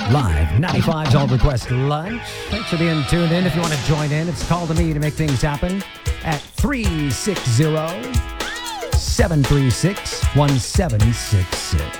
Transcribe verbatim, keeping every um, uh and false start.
Live ninety-five's All Request Lunch. Thanks for being tuned in. If you want to join in, it's call to me to make things happen at three six zero, seven three six, one seven six six.